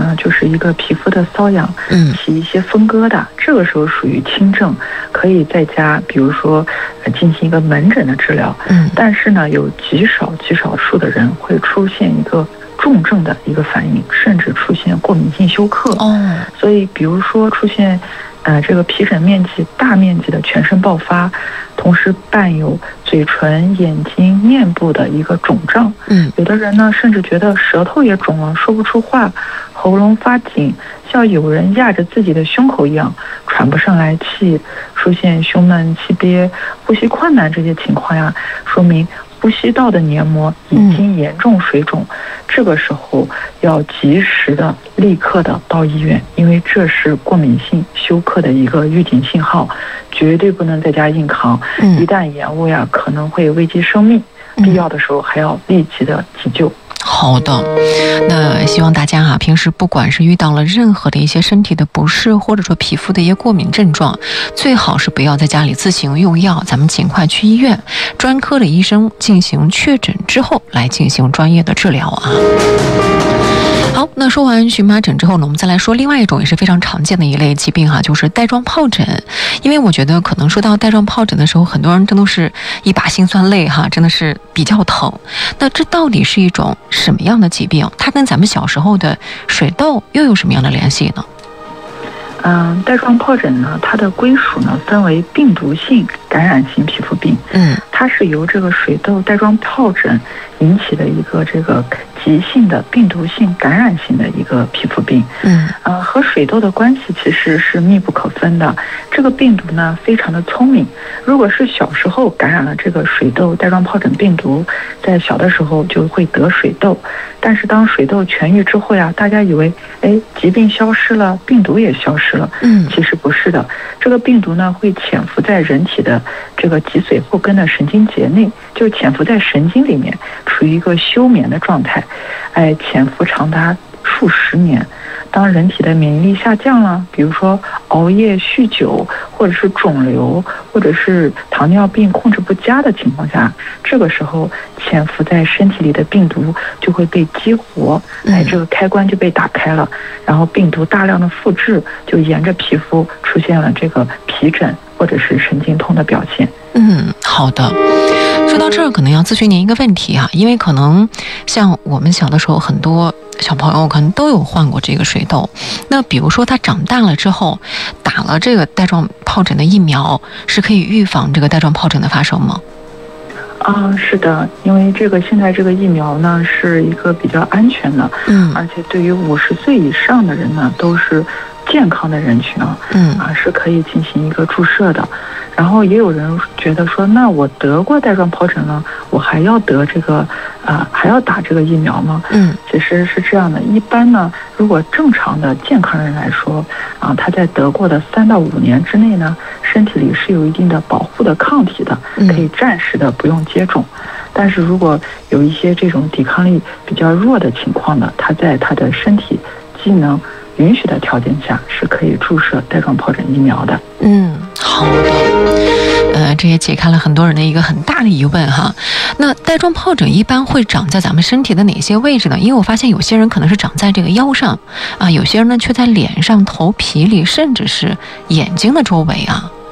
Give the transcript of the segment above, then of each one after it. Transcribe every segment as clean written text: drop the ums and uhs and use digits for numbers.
呢，就是一个皮肤的瘙痒，起一些分疙瘩，这个时候属于轻症，可以在家，比如说进行一个门诊的治疗。但是呢，有极少数的人会出现一个重症的一个反应，甚至出现过敏性休克。所以比如说出现这个皮疹面积大面积的全身爆发，同时伴有嘴唇、眼睛、面部的一个肿胀。有的人呢甚至觉得舌头也肿了，说不出话，喉咙发紧，像有人压着自己的胸口一样，喘不上来气，出现胸闷、气憋、呼吸困难这些情况呀，说明呼吸道的黏膜已经严重水肿。这个时候要及时的、立刻的到医院，因为这是过敏性休克的一个预警信号，绝对不能在家硬扛。一旦延误呀，可能会危及生命，必要的时候还要立即的急救。 好的，那希望大家平时不管是遇到了任何的一些身体的不适，或者说皮肤的一些过敏症状，最好是不要在家里自行用药，咱们尽快去医院，专科的医生进行确诊之后来进行专业的治疗啊。好，那说完荨麻疹之后呢，我们再来说另外一种也是非常常见的一类疾病就是带状疱疹。因为我觉得可能说到带状疱疹的时候，很多人真的是一把辛酸泪真的是比较疼。那这到底是一种什么样的疾病？它跟咱们小时候的水痘又有什么样的联系呢？ 带状疱疹呢，它的归属呢分为病毒性感染性皮肤病。它是由这个水痘、带状疱疹引起的一个这个急性的病毒性感染性的一个皮肤病。和水痘的关系其实是密不可分的。这个病毒呢非常的聪明，如果是小时候感染了这个水痘、带状疱疹病毒，在小的时候就会得水痘。但是当水痘痊愈之后呀，大家以为疾病消失了，病毒也消失了。其实不是的，这个病毒呢会潜伏在人体的这个脊髓后根的神经节内，就是潜伏在神经里面，处于一个休眠的状态，潜伏长达数十年。当人体的免疫力下降了，比如说熬夜、酗酒，或者是肿瘤，或者是糖尿病控制不佳的情况下，这个时候潜伏在身体里的病毒就会被激活，这个开关就被打开了，然后病毒大量的复制，就沿着皮肤出现了这个皮疹或者是神经痛的表现。 好的。说到这儿，可能要咨询您一个问题因为可能像我们小的时候，很多小朋友可能都有患过这个水痘。那比如说他长大了之后，打了这个带状疱疹的疫苗，是可以预防这个带状疱疹的发生吗？ 是的，因为现在这个疫苗呢是一个比较安全的，而且对于50岁以上的人呢都是健康的人群是可以进行一个注射的。然后也有人觉得说，那我得过带状疱疹了，我还要得还要打这个疫苗吗？其实是这样的，一般呢，如果正常的健康人来说他在得过的3到5年之内呢，身体里是有一定的保护的抗体的，可以暂时的不用接种。但是如果有一些这种抵抗力比较弱的情况呢，他在他的身体机能允许的条件下，是可以注射带状疱疹疫苗的。 好的。这也解开了很多人的一个很大的疑问那带状疱疹一般会长在咱们身体的哪些位置呢？因为我发现有些人可能是长在这个腰上有些人呢却在脸上、头皮里，甚至是眼睛的周围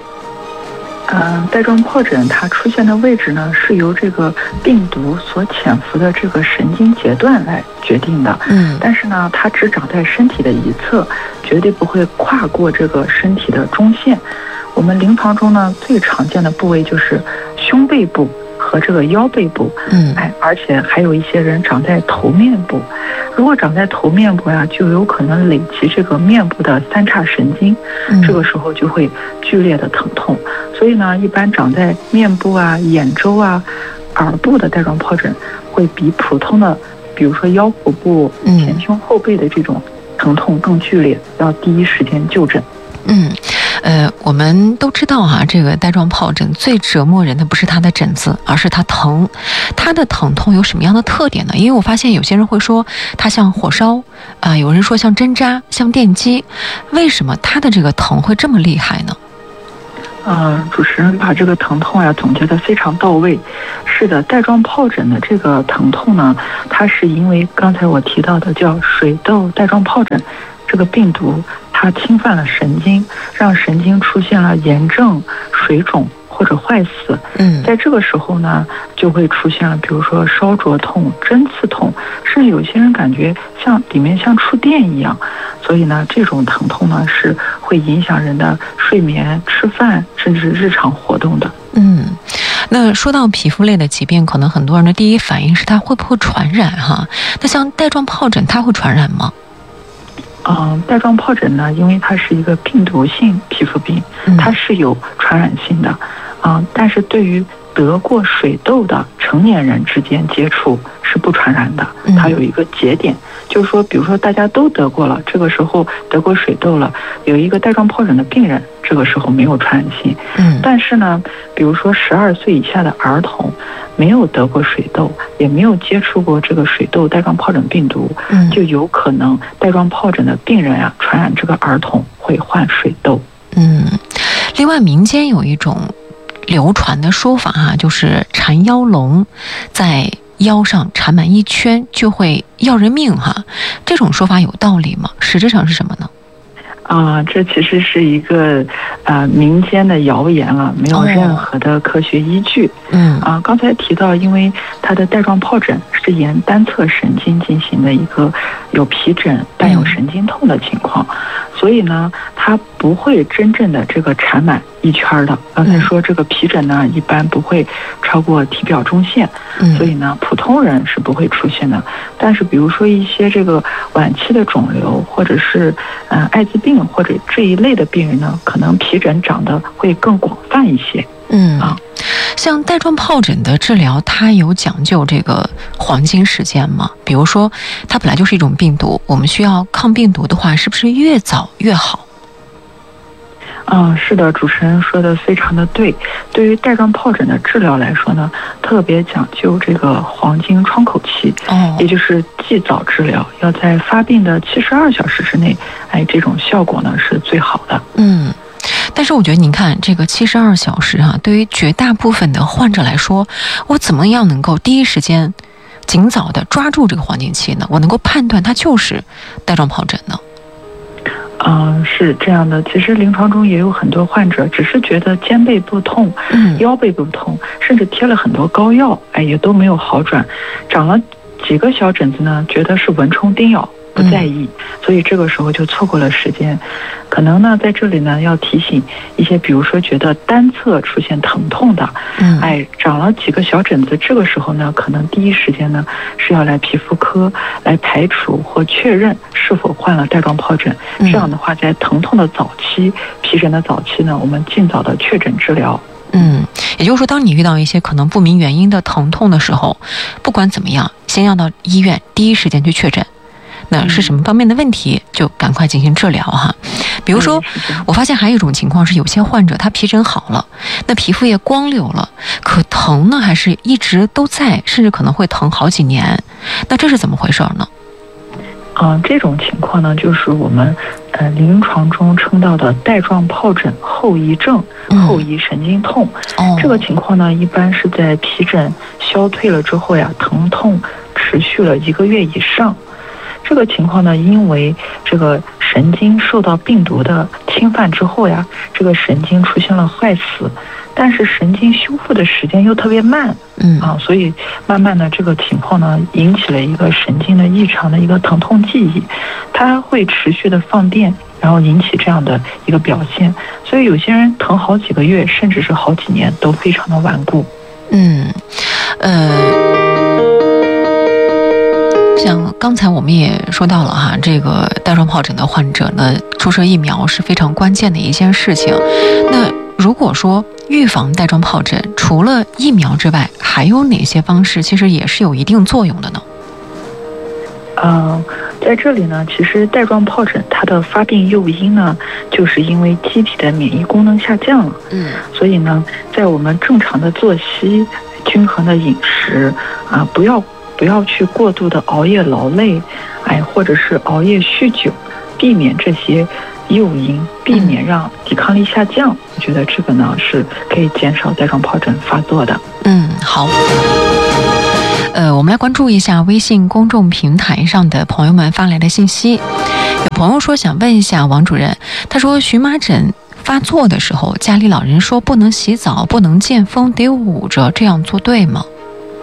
带状疱疹它出现的位置呢，是由这个病毒所潜伏的这个神经节段来决定的。但是呢，它只长在身体的一侧，绝对不会跨过这个身体的中线。我们临床中呢，最常见的部位就是胸背部和这个腰背部。而且还有一些人长在头面部。如果长在头面部呀，就有可能累积这个面部的3叉神经，这个时候就会剧烈的疼痛。所以呢，一般长在面部眼周耳部的带状疱疹会比普通的，比如说腰腹部、前胸后背的这种疼痛更剧烈，要第一时间就诊。 我们都知道这个带状疱疹最折磨人的不是它的疹子，而是它疼。它的疼痛有什么样的特点呢？因为我发现有些人会说它像火烧有人说像针扎、像电击，为什么它的这个疼会这么厉害呢？ 主持人把这个疼痛呀总结得非常到位。是的，带状疱疹的这个疼痛呢，它是因为刚才我提到的叫水痘带状疱疹这个病毒，它侵犯了神经，让神经出现了炎症、水肿或者坏死。在这个时候呢，就会出现了，比如说烧灼痛、针刺痛，甚至有些人感觉像里面像触电一样。所以呢，这种疼痛呢是会影响人的睡眠、吃饭，甚至是日常活动的。 那说到皮肤类的疾病，可能很多人的第一反应是它会不会传染哈？那像带状疱疹，它会传染吗？ 带状疱疹呢，因为它是一个病毒性皮肤病，它是有传染性的，但是对于得过水痘的成年人之间接触是不传染的。它有一个节点，就是说，比如说大家都得过了，这个时候得过水痘了，有一个带状疱疹的病人，这个时候没有传染性。但是呢，比如说12岁以下的儿童，没有得过水痘，也没有接触过这个水痘带状疱疹病毒，就有可能带状疱疹的病人啊，传染这个儿童会患水痘。 另外民间有一种流传的说法啊，就是缠腰龙，在腰上缠满一圈就会要人命哈，这种说法有道理吗？实质上是什么呢？ 这其实是一个民间的谣言了，没有任何的科学依据。刚才提到，因为它的带状疱疹是沿单侧神经进行的一个有皮疹伴有神经痛的情况，所以呢，它不会真正的这个缠满一圈的。刚才说这个皮疹呢，一般不会超过体表中线，所以呢，普通人是不会出现的。但是比如说一些这个晚期的肿瘤，或者是艾滋病或者这一类的病人呢，可能皮疹长得会更广泛一些。 像带状疱疹的治疗，它有讲究这个黄金时间吗？比如说，它本来就是一种病毒，我们需要抗病毒的话，是不是越早越好？ 是的，主持人说的非常的对。对于带状疱疹的治疗来说呢，特别讲究这个黄金窗口期，也就是尽早治疗，要在发病的72小时之内，这种效果呢是最好的。 但是我觉得您看这个72小时对于绝大部分的患者来说，我怎么样能够第一时间尽早的抓住这个黄金期呢？我能够判断它就是带状疱疹呢？ 是这样的，其实临床中也有很多患者只是觉得肩背部痛、腰背部痛，甚至贴了很多膏药，也都没有好转，长了几个小疹子呢，觉得是蚊虫叮咬，不在意，所以这个时候就错过了时间。可能呢，在这里呢要提醒一些，比如说觉得单侧出现疼痛的，长了几个小疹子，这个时候呢，可能第一时间呢是要来皮肤科来排除或确认是否患了带状疱疹。这样的话，在疼痛的早期、皮疹的早期呢，我们尽早的确诊治疗。 也就是说，当你遇到一些可能不明原因的疼痛的时候，不管怎么样，先要到医院第一时间去确诊。那是什么方面的问题，就赶快进行治疗哈。比如说，我发现还有一种情况是，有些患者他皮疹好了，那皮肤也光溜了，可疼呢还是一直都在，甚至可能会疼好几年。那这是怎么回事呢？ 这种情况呢，就是我们临床中称到的带状疱疹后遗症、后遗神经痛。这个情况呢，一般是在皮疹消退了之后呀，疼痛持续了1个月以上。这个情况呢，因为这个神经受到病毒的侵犯之后呀，这个神经出现了坏死，但是神经修复的时间又特别慢，所以慢慢的这个情况呢，引起了一个神经的异常的一个疼痛记忆，它会持续的放电，然后引起这样的一个表现，所以有些人疼好几个月，甚至是好几年都非常的顽固。 像刚才我们也说到了哈，这个带状疱疹的患者呢，注射疫苗是非常关键的一件事情。那如果说预防带状疱疹，除了疫苗之外，还有哪些方式其实也是有一定作用的呢？ 在这里呢，其实带状疱疹它的发病诱因呢，就是因为机体的免疫功能下降了。所以呢，在我们正常的作息、均衡的饮食不要去过度的熬夜劳累，或者是熬夜酗酒， 避免这些诱因，避免让抵抗力下降，我觉得这个呢是可以减少带状疱疹发作的。 好。我们来关注一下微信公众平台上的朋友们发来的信息。有朋友说想问一下王主任，他说荨麻疹发作的时候，家里老人说不能洗澡，不能见风，得捂着，这样做对吗？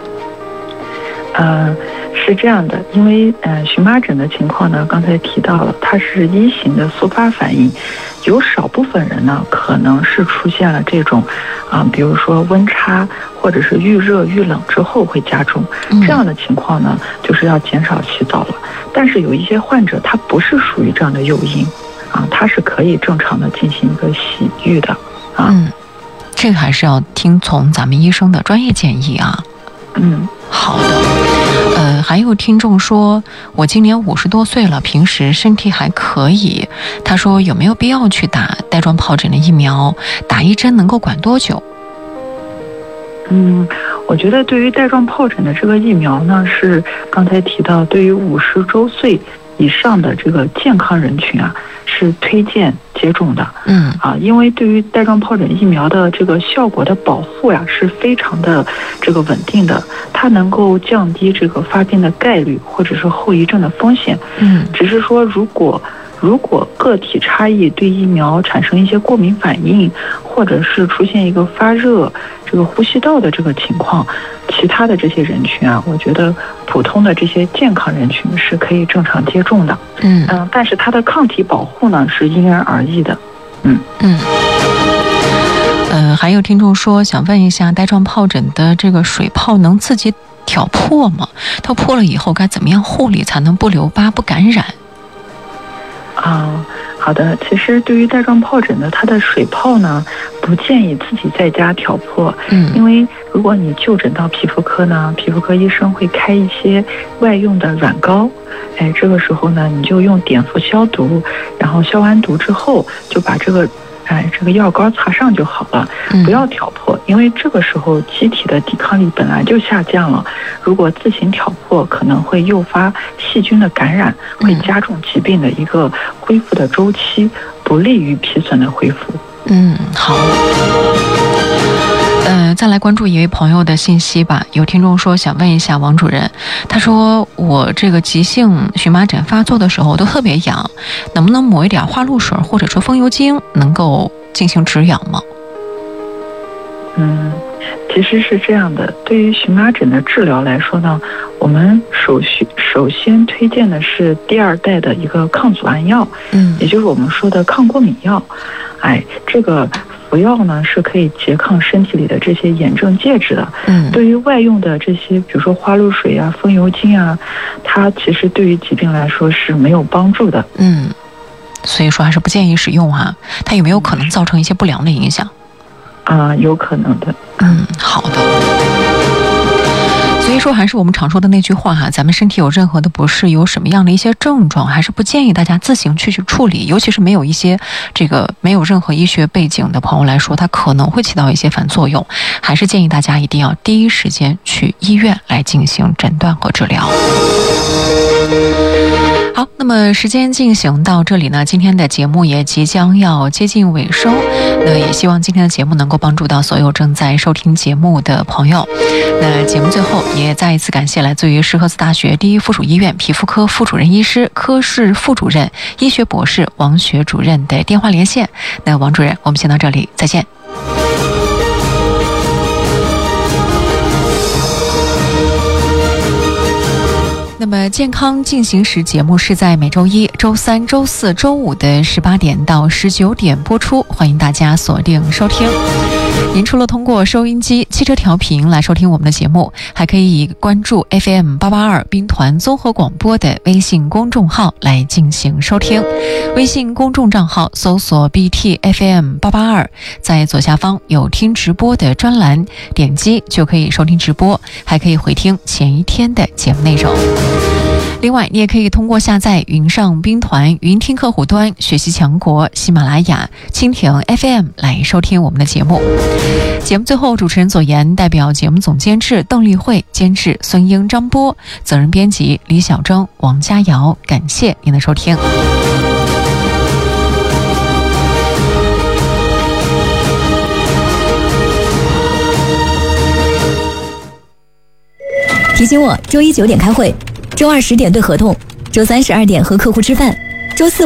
是这样的，因为荨麻疹的情况呢，刚才提到了，它是一型的速发反应，有少部分人呢可能是出现了这种比如说温差或者是遇热遇冷之后会加重，这样的情况呢就是要减少洗澡了。但是有一些患者他不是属于这样的诱因他是可以正常的进行一个洗浴的这个还是要听从咱们医生的专业建议啊。好的。还有听众说，我今年50多岁了，平时身体还可以。他说有没有必要去打带状疱疹的疫苗？打一针能够管多久？ 我觉得对于带状疱疹的这个疫苗呢，是刚才提到，对于50周岁以上的这个健康人群是推荐接种的。因为对于带状疱疹疫苗的这个效果的保护是非常的这个稳定的，它能够降低这个发病的概率或者是后遗症的风险。只是说如果个体差异对疫苗产生一些过敏反应，或者是出现一个发热、这个呼吸道的这个情况，其他的这些人群我觉得普通的这些健康人群是可以正常接种的。但是它的抗体保护呢是因人而异的。 还有听众说想问一下，带状疱疹的这个水泡能自己挑破吗？它破了以后该怎么样护理才能不留疤不感染？ 好的，其实对于带状疱疹的它的水泡呢，不建议自己在家挑破。因为如果你就诊到皮肤科呢，皮肤科医生会开一些外用的软膏，这个时候呢，你就用碘伏消毒，然后消完毒之后就把这个药膏擦上就好了，不要挑破，因为这个时候机体的抵抗力本来就下降了，如果自行挑破可能会诱发细菌的感染，会加重疾病的一个恢复的周期，不利于皮损的恢复。 好。再来关注一位朋友的信息吧。有听众说想问一下王主任，他说我这个急性荨麻疹发作的时候都特别痒，能不能抹一点花露水或者说风油精能够进行止痒吗？ 其实是这样的，对于荨麻疹的治疗来说呢，我们首先推荐的是第2代的一个抗组胺药，也就是我们说的抗过敏药。这个服药呢是可以拮抗身体里的这些炎症介质的。对于外用的这些，比如说花露水风油精它其实对于疾病来说是没有帮助的。 所以说还是不建议使用它有没有可能造成一些不良的影响？ 有可能的。 好的。所以说还是我们常说的那句话咱们身体有任何的不适，有什么样的一些症状，还是不建议大家自行去处理，尤其是没有一些没有任何医学背景的朋友来说，它可能会起到一些反作用，还是建议大家一定要第一时间去医院来进行诊断和治疗。好，那么时间进行到这里呢，今天的节目也即将要接近尾声。那也希望今天的节目能够帮助到所有正在收听节目的朋友。那节目最后也再一次感谢来自于石河子大学第一附属医院皮肤科副主任医师、科室副主任、医学博士王学主任的电话连线。那王主任，我们先到这里，再见。那么健康进行时节目是在每周一、周三、周四、周五的18点到19点播出，欢迎大家锁定收听。您除了通过收音机、汽车调频来收听我们的节目，还可以关注 FM882 兵团综合广播的微信公众号来进行收听。微信公众账号搜索 BTFM882， 在左下方有听直播的专栏，点击就可以收听直播，还可以回听前一天的节目内容。另外，你也可以通过下载云上兵团云听客户端、学习强国、喜马拉雅、蜻蜓 FM 来收听我们的节目。节目最后，主持人左岩代表节目总监制邓丽慧、监制孙英、张波、责任编辑李小征、王佳瑶，感谢您的收听。 提醒我周一9点开会，周二10点对合同，周三12点和客户吃饭，周四